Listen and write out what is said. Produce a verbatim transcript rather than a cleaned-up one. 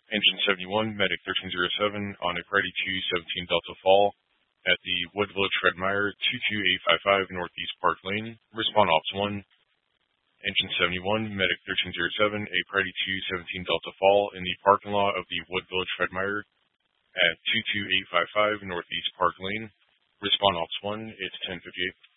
Engine seventy-one, Medic thirteen oh seven on a Priority two seventeen Delta Fall at the Woodville Treadmire two two eight five five Northeast Park Lane. Respond Ops one. Engine seventy-one, Medic thirteen oh seven, a Priority two seventeen Delta Fall in the parking lot of the Woodville Treadmire at two two eight five five Northeast Park Lane. Respond Ops one, it's ten fifty-eight.